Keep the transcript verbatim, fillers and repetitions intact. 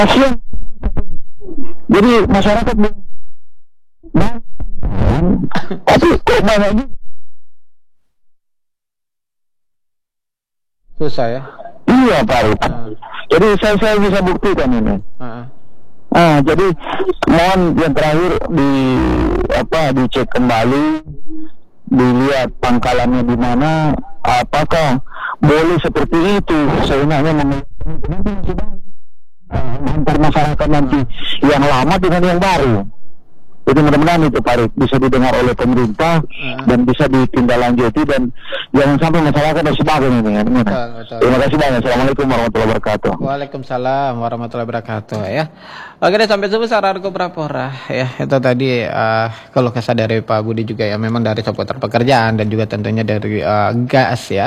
kasihan. Jadi masyarakat tapi kok banyak juga. Susah ya. Iya Pak. Uh. Jadi saya saya bisa buktikan ini. Uh. Ah, jadi mohon yang terakhir di apa dicek kembali, dilihat pangkalannya di mana, apakah boleh seperti itu. Saya hanya mengantar masyarakat nanti yang lama dengan yang baru. Jadi mudah-mudahan itu Pak Rik bisa didengar oleh pemerintah uh. dan bisa ditindaklanjuti dan jangan sampai masyarakat dan sebagainya ini. Ya, betul, betul. Terima kasih banyak. Assalamualaikum warahmatullahi wabarakatuh. Waalaikumsalam warahmatullahi wabarakatuh ya. Oke deh, sampai jumpa Sararko Prapora ya. Itu tadi uh, kalau kesah dari Pak Budi juga ya, memang dari seputar pekerjaan dan juga tentunya dari uh, gas ya.